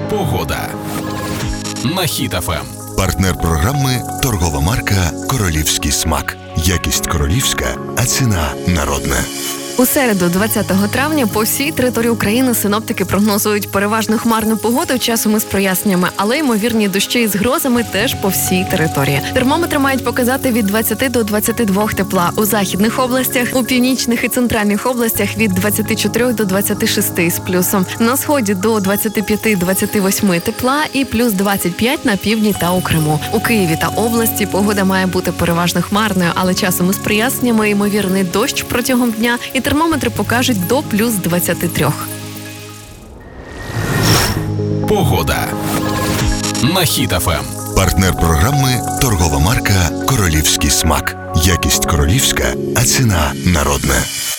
Погода на Хіт ФМ. Партнер програми – торгова марка «Королівський смак». Якість королівська, а ціна народна. У середу, 20 травня, по всій території України синоптики прогнозують переважно хмарну погоду, часом із проясненнями, але ймовірні дощі із грозами теж по всій території. Термометри мають показати від 20 до 22 тепла. У західних областях, у північних і центральних областях від 24 до 26 з плюсом. На сході до 25-28 тепла і плюс 25 на півдні та у Криму. У Києві та області погода має бути переважно хмарною, але часом із проясненнями, ймовірний дощ протягом дня, і термометри покажуть до плюс 23. Погода на Хіт ФМ. Партнер програми – торгова марка «Королівський смак». Якість королівська, а ціна народна.